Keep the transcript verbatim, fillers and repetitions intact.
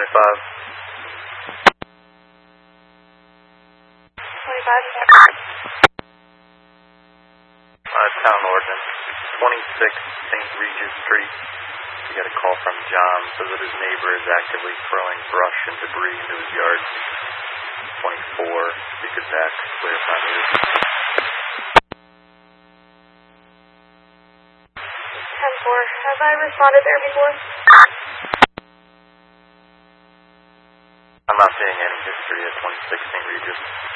twenty-five. twenty-five. Uh, town ordinance, twenty-six Saint Regis Street. We got a call from John, says that his neighbor is actively throwing brush and debris into his yard. twenty-four, you could back, clarify me. ten four, have I responded there before? I'm not seeing any history at twenty-six Saint Regis.